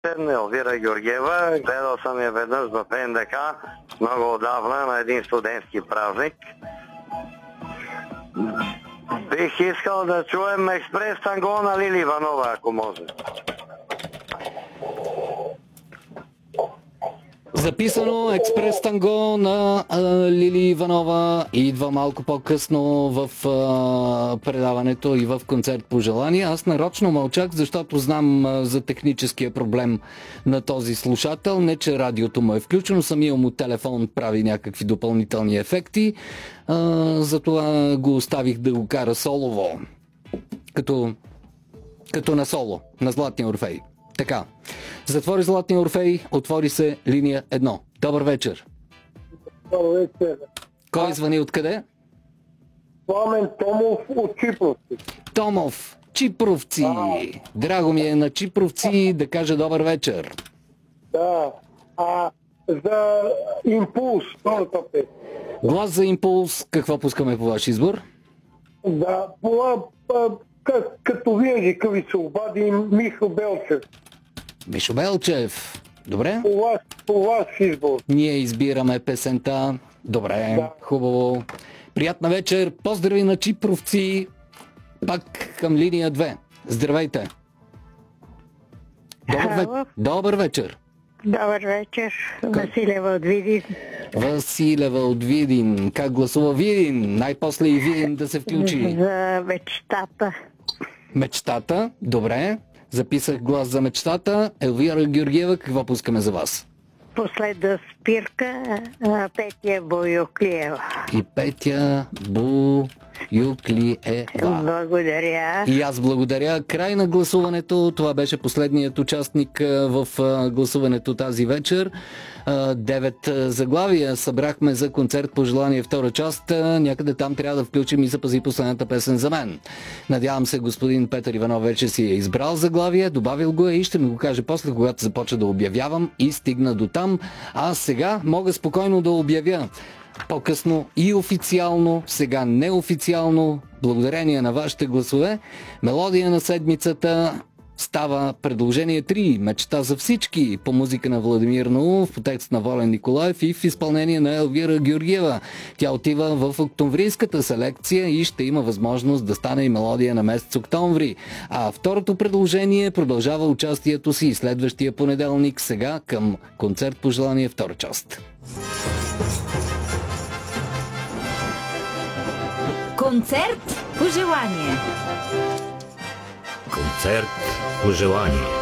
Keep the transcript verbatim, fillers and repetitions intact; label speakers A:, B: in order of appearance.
A: Елвира Георгиева. Гледал съм я веднъж в Ен Де Ка много отдавна на един студентски празник. Бих искал да чуем Експрес танго на Лили Иванова, ако може.
B: Записано Експрес танго на а, Лили Иванова. Идва малко по-късно в а, предаването и в концерт по желание. Аз нарочно мълчах, защото знам а, за техническия проблем на този слушател. Не, че радиото му е включено, самия му телефон прави някакви допълнителни ефекти. А, затова го оставих да го кара солово. Като, като на соло, на Златния Орфей. Така, затвори Златния Орфей, отвори се линия едно. Добър вечер.
C: Добър вечер.
B: Кой звъни откъде?
C: Пламен Томов от Чипровци.
B: Томов, Чипровци. А, Драго ми е на Чипровци да кажа добър вечер.
C: Да. А за Импулс, втората песен.
B: Глас за Импулс, какво пускаме по ваш избор?
C: Да, по, К, като винаги ви се обади Михо Белчев.
B: Мишо Белчев. Добре.
C: По ваш, по ваш избор.
B: Ние избираме песента. Добре,
C: да.
B: Хубаво. Приятна вечер. Поздрави на Чипровци. Пак към линия две. Здравейте. Добър, ве... Добър вечер.
D: Добър вечер. Василева от Видин.
B: Василева от Видин. Как гласува Видин? Най-после и Видин да се включи.
D: За мечтата.
B: Мечтата. Добре. Записах глас за мечтата. Елвира Георгиева, какво пускаме за вас?
D: Последна спирка, Петя Боюклиева.
B: И Петя Боюклиева.
D: Благодаря.
B: И аз благодаря. Край на гласуването. Това беше последният участник в гласуването тази вечер. Девет заглавия събрахме за концерт по желание втора част. Някъде там трябва да включим и Запази последната песен за мен. Надявам се, господин Петър Иванов вече си е избрал заглавие, добавил го е и ще ми го каже после, когато започна да обявявам и стигна до там. А сега мога спокойно да обявя по-късно и официално, сега неофициално, благодарение на вашите гласове, мелодия на седмицата става предложение три. Мечта за всички по музика на Владимир Наумов, по текст на Волен Николаев и в изпълнение на Елвира Георгиева. Тя отива в октомврийската селекция и ще има възможност да стане и мелодия на месец октомври. А второто предложение продължава участието си и следващия понеделник, сега към концерт по желание втора част.
E: Концерт по желание.
F: Концерт по желание.